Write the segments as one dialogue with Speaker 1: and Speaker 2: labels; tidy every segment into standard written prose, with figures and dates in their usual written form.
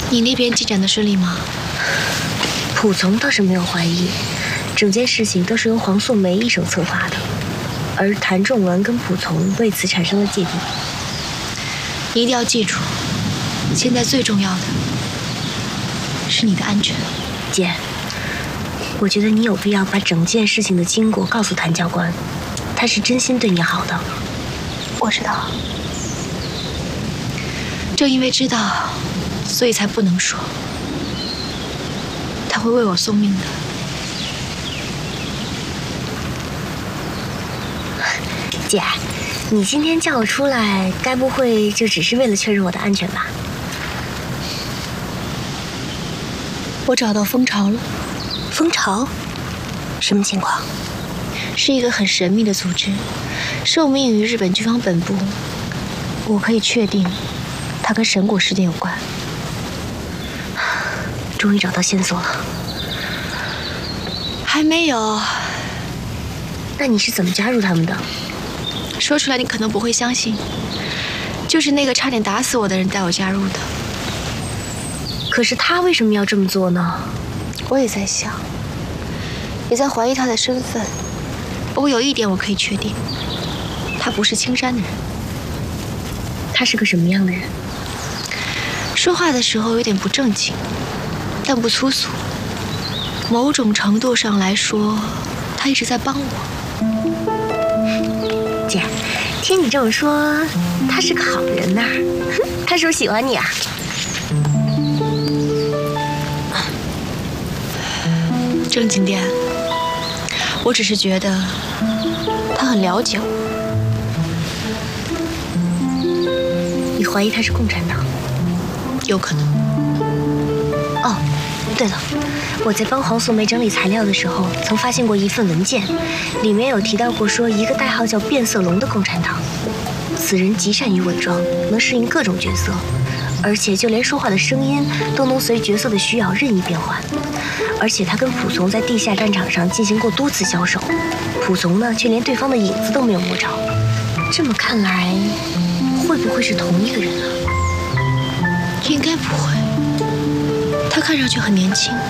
Speaker 1: 你那边进展的顺利吗？
Speaker 2: 蒲从倒是没有怀疑，整件事情都是由黄素梅一手策划的，而谭仲文跟蒲从为此产生了芥蒂。
Speaker 1: 你一定要记住，现在最重要的是你的安全。
Speaker 2: 姐，我觉得你有必要把整件事情的经过告诉谭教官，他是真心对你好的。
Speaker 1: 我知道，正因为知道，所以才不能说。他会为我送命的。
Speaker 2: 姐，你今天叫我出来，该不会就只是为了确认我的安全吧？
Speaker 1: 我找到蜂巢了。
Speaker 2: 蜂巢？什么情况？
Speaker 1: 是一个很神秘的组织，受命于日本军方本部。我可以确定，它跟神果事件有关。
Speaker 2: 终于找到线索了。
Speaker 1: 还没有。
Speaker 2: 那你是怎么加入他们的？
Speaker 1: 说出来你可能不会相信，就是那个差点打死我的人带我加入的。
Speaker 2: 可是他为什么要这么做呢？
Speaker 1: 我也在想，也在怀疑他的身份。不过有一点我可以确定，他不是青山的人。
Speaker 2: 他是个什么样的人？
Speaker 1: 说话的时候有点不正经，但不粗俗。某种程度上来说，他一直在帮我。
Speaker 2: 姐，听你这么说，他是个好人呐。他是不是喜欢你啊？
Speaker 1: 正经点，我只是觉得他很了解我。
Speaker 2: 你怀疑他是共产党？
Speaker 1: 有可能。
Speaker 2: 哦，对了，我在帮黄素梅整理材料的时候，曾发现过一份文件，里面有提到过说一个代号叫变色龙的共产党，此人极善于伪装，能适应各种角色，而且就连说话的声音都能随角色的需要任意变换。而且他跟蒲从在地下战场上进行过多次交手，蒲从呢却连对方的影子都没有摸着。这么看来，会不会是同一个人啊？
Speaker 1: 应该不会，他看上去很年轻。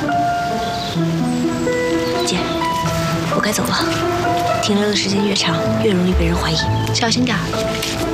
Speaker 2: 姐，我该走了，停留的时间越长，越容易被人怀疑。
Speaker 1: 小心点儿。